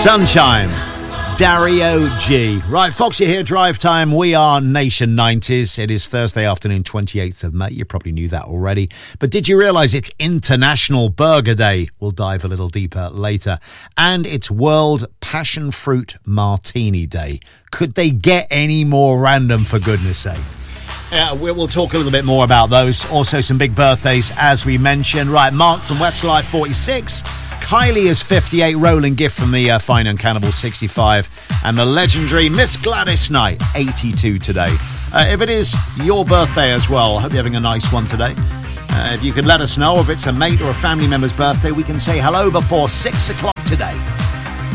Sunshine, Dario G. Right, Foxy here, Drive Time. We are Nation 90s. It is Thursday afternoon, 28th of May. You probably knew that already. But did you realise it's International Burger Day? We'll dive a little deeper later. And it's World Passion Fruit Martini Day. Could they get any more random, for goodness sake? We'll talk a little bit more about those. Also some big birthdays, as we mentioned. Right, Mark from Westlife, 46. Kylie is 58, Roland Gift from the Fine and Cannibal, 65, and the legendary Miss Gladys Knight, 82 today. If it is your birthday as well, I hope you're having a nice one today. If you could let us know if it's a mate or a family member's birthday, we can say hello before 6 o'clock today.